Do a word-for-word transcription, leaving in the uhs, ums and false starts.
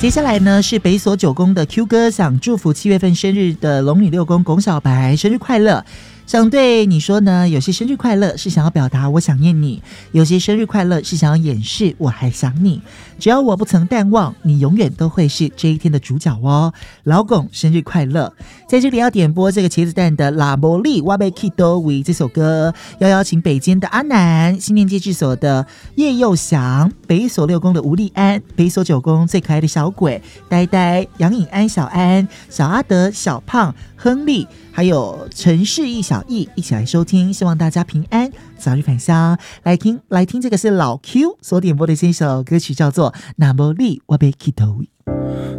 接下来呢是北所九宫的 Q 哥，想祝福七月份生日的龙女六宫龚小白生日快乐。想对你说呢，有些生日快乐是想要表达我想念你，有些生日快乐是想要掩饰我还想你。只要我不曾淡忘，你永远都会是这一天的主角哦。老龚生日快乐！在这里要点播这个茄子蛋的《拉波利瓦贝 Kido 维》这首歌，要邀请北监的阿南、新念戒治所的叶佑祥、北所六宫的吴立安、北所九宫最可爱的小鬼呆呆、杨颖安、小安、小阿德、小胖、亨利，还有陈世义、小义一起来收听，希望大家平安，早日返乡。来听来听，这个是老 Q 所点播的这首歌曲，叫做《那波利瓦贝 Kido 维》。